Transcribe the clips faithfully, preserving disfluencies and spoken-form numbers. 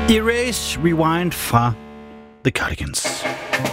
Erase Rewind fra The Cardigans.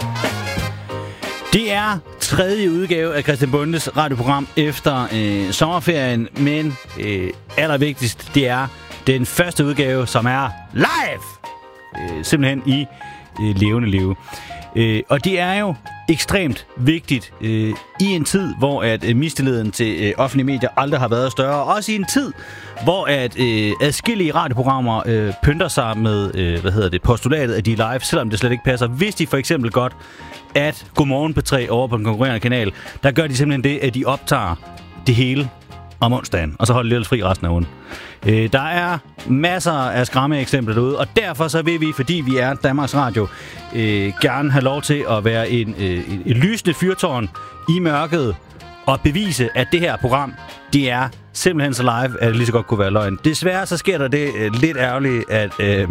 Det er tredje udgave af Christian Bondes radioprogram efter øh, sommerferien, men øh, allervigtigst, det er den første udgave, som er live! Øh, simpelthen i øh, levende liv. Øh, og det er jo ekstremt vigtigt øh, i en tid, hvor at øh, mistilliden til øh, offentlige medier aldrig har været større. Også i en tid, hvor at øh, adskillige radioprogrammer øh, pynter sig med øh, hvad hedder det, postulatet, at de er live, selvom det slet ikke passer. Hvis de for eksempel godt, at Godmorgen P tre over på den konkurrerende kanal, der gør de simpelthen det, at de optager det hele om onsdagen, og så holder de lidt fri resten af ugen. Øh, der er masser af skræmme eksempler derude, og derfor så vil vi, fordi vi er Danmarks Radio, øh, gerne have lov til at være en, øh, et lysende fyrtårn i mørket og bevise, at det her program, det er simpelthen så live, at det lige så godt kunne være løgn. Desværre så sker der det øh, lidt ærgerligt, at øh,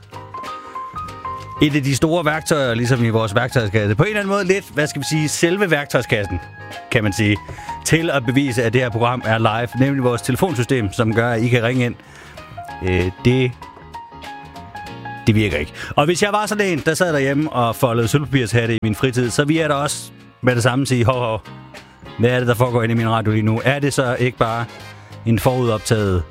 et af de store værktøjer, ligesom i vores værktøjskasse, på en eller anden måde lidt, hvad skal vi sige, selve værktøjskassen, kan man sige, til at bevise, at det her program er live, nemlig vores telefonsystem, som gør, at I kan ringe ind. Øh, det, det virker ikke. Og hvis jeg var sådan en, der sad derhjemme og foldede sølvpapirshatte i min fritid, så vil jeg da også med det samme sige, hov, hov, hvad er det, der foregår inde i min radio lige nu? Er det så ikke bare en forudoptaget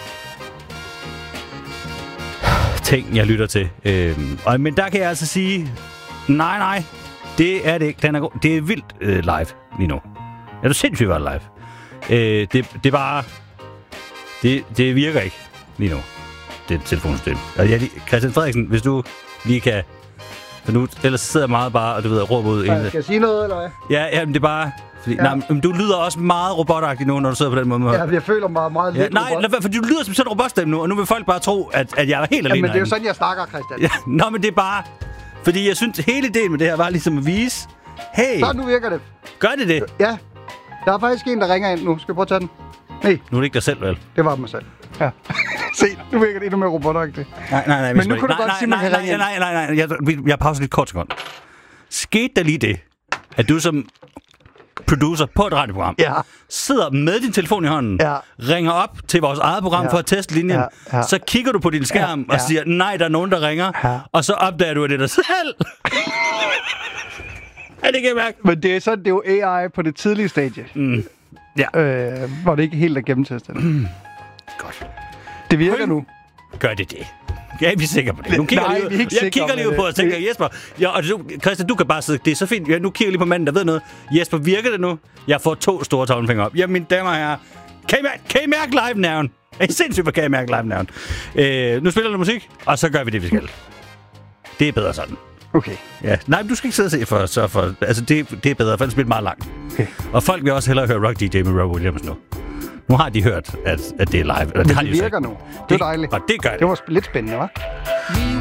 ting, jeg lytter til? Øh, og, men der kan jeg altså sige, nej, nej, det er det ikke. Den er, det er vildt øh, live lige nu. Er du sindssygt var live? Øh, det, det bare... Det, det virker ikke lige nu, det telefonsystem. Altså, jeg, Christian Frederiksen, hvis du lige kan... For nu, ellers sidder jeg meget bare, og du ved, at råbe ud... Skal jeg sige noget, eller hvad? Ja, ja, men det er bare... Fordi, ja. Nej, men du lyder også meget robotagtig nu, når du sidder på den måde. Ja, jeg føler mig meget lidt ja, nej, robot. For du lyder som sådan en robotstemme nu, og nu vil folk bare tro, at, at jeg er helt ja, alene. men det er jo sådan, jeg snakker, Christian. Ja, nå, men det er bare... Fordi jeg synes, hele ideen med det her var ligesom at vise... Hey! Så nu virker det. Gør det det? Ja. Der er faktisk en, der ringer ind nu. Skal vi prøve at tage den? Nej. Nu er det ikke dig selv, vel? Det var mig selv. Ja. Se, nu virker det endnu mere robotagtigt. Nej, nej, nej. Men nu kunne du nej, godt nej, sige, man nej, kan ringe nej, nej, nej, nej. Jeg, jeg pauser lidt kort sekund. Skete der lige det, at du som producer på et radioprogram ja. sidder med din telefon i hånden, ja. ringer op til vores eget program ja. for at teste linjen, ja. Ja. så kigger du på din skærm ja. og siger, nej, der er nogen, der ringer, ja. og så opdager du, at det er dig selv. Ja, det kan jeg mærke. Men det er sådan, det er jo A I på det tidlige stadie. Mm. Ja. Øh, hvor det ikke helt er gennemtestet. Mm. Godt. Det virker Høn. nu. Gør det det? Jeg er vi sikre på det. Nu kigger Nej, lige, vi er ikke jeg kigger lige på og tænker, Jesper, ja, og du, Christian, du kan bare sidde, det er så fint. Jeg nu kigger lige på manden, der ved noget. Jesper, virker det nu? Jeg får to store tommelfingre op. Ja, mine damer og herrer, kan I mærke, kan I mærke live-nerven? Er I sindssygt, hvor kan I mærke live-nerven? Øh, nu spiller du musik, og så gør vi det, vi skal. Det er bedre sådan. Okay. Ja. Nej, men du skal ikke sidde og se for, så for altså det, det er bedre, for den spiller meget langt. Okay. Og folk vil også hellere høre Rock D J med Rob Williams nu. Nu har de hørt, at, at det er live. Eller, men det, har det de virker sagt. nu. Det er dejligt. Og det gør det. Det var lidt spændende, hva'?